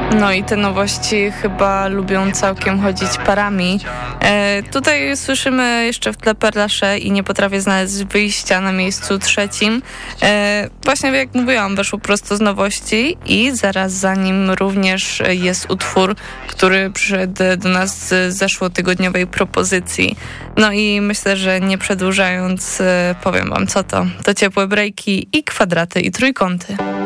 No i te nowości chyba lubią całkiem chodzić parami. Tutaj słyszymy jeszcze w tle Perlasze i nie potrafię znaleźć wyjścia na miejscu 3. Właśnie jak mówiłam, weszło prosto z nowości i zaraz za nim również jest utwór, który przyszedł do nas z zeszłotygodniowej propozycji. No i myślę, że nie przedłużając, powiem wam co to. To ciepłe breaki i kwadraty i trójkąty.